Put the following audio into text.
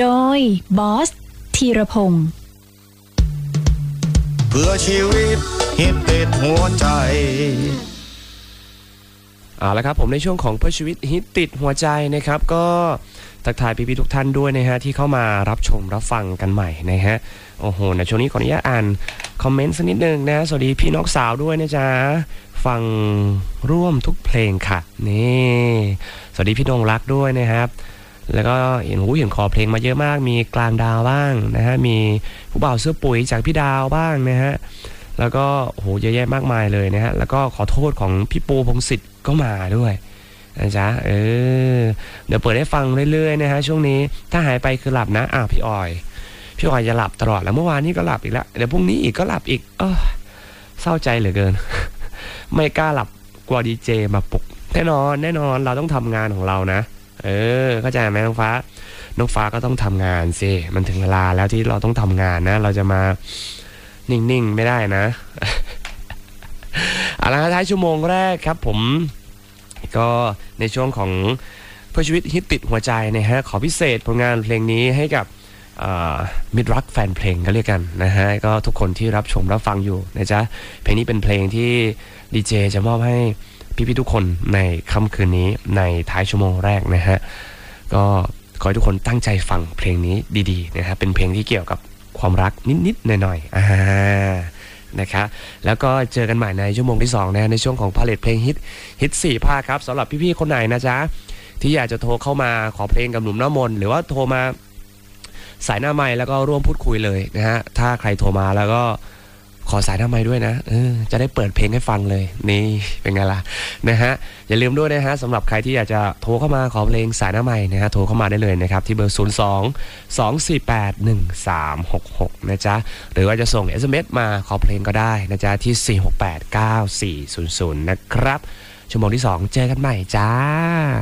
โดยบอสธีรพงศ์เพื่อชีวิตฮิตติดหัวใจเอาละครับผมในช่วงของเพื่อชีวิตฮิตติดหัวใจนะครับก็ทักทายพี่ๆทุกท่านด้วยนะฮะที่เข้ามารับชมรับฟังกันใหม่นะฮะโอ้โหในช่วงนี้ขออนุญาตอ่านคอมเมนต์สักนิดนึงนะสวัสดีพี่น้องสาวด้วยนะจ๊ะฟังร่วมทุกเพลงค่ะนี่สวัสดีพี่นงรักด้วยนะครับแล้วก็เห็นขอเพลงมาเยอะมากมีกลางดาวบ้างนะฮะมีผู้บ่าวเสื้อปุ๋ยจากพี่ดาวบ้างนะฮะแล้วก็โอ้โหเยอะแยะมากมายเลยนะฮะแล้วก็ขอโทษของพี่ปูพงศิษฐ์ก็มาด้วยนะจ๊ะเดี๋ยวเปิดให้ฟังเรื่อยๆนะฮะช่วงนี้ถ้าหายไปคือหลับนะพี่ออยจะหลับตลอดแล้วเมื่อวานนี้ก็หลับอีกแล้วเดี๋ยวพรุ่งนี้อีกก็หลับอีกเศร้าใจเหลือเกิน ไม่กล้าหลับกลัวดีเจมาปลุกแน่นอนเราต้องทำงานของเรานะเข้าใจไหมน้องฟ้าก็ต้องทำงานสิมันถึงเวลาแล้วที่เราต้องทำงานนะเราจะมานิ่งๆไม่ได้นะเอาละท้ายชั่วโมงแรกครับผมก็ในช่วงของเพื่อชีวิตฮิตติดหัวใจนะฮะขอพิเศษผลงานเพลงนี้ให้กับมิตรรักแฟนเพลงก็เรียกกันนะฮะก็ทุกคนที่รับชมรับฟังอยู่นะจ๊ะเพลงนี้เป็นเพลงที่ดีเจจะมอบให้พี่ๆทุกคนในค่ำคืนนี้ในท้ายชั่วโมงแรกนะฮะก็ขอให้ทุกคนตั้งใจฟังเพลงนี้ดีๆนะฮะเป็นเพลงที่เกี่ยวกับความรักนิดๆหน่อยๆนะครับแล้วก็เจอกันใหม่ในชั่วโมงที่2นะในช่วงของพาเลทเพลงฮิต4ภาคครับสำหรับพี่ๆคนไหนนะจ๊ะที่อยากจะโทรเข้ามาขอเพลงกับหนุ่มหน้ามนต์หรือว่าโทรมาสายหน้าไมค์แล้วก็ร่วมพูดคุยเลยนะฮะถ้าใครโทรมาแล้วก็ขอสายหน้าไมค์ด้วยนะจะได้เปิดเพลงให้ฟังเลยนี่เป็นไงล่ะนะฮะอย่าลืมด้วยนะฮะสำหรับใครที่อยากจะโทรเข้ามาขอเพลงสายหน้าไมค์นะฮะโทรเข้ามาได้เลยนะครับที่เบอร์02-248-1366นะจ๊ะหรือว่าจะส่ง SMS มาขอเพลงก็ได้นะจ๊ะที่468-9400นะครับชั่วโมงที่2เจอกันใหม่จ้า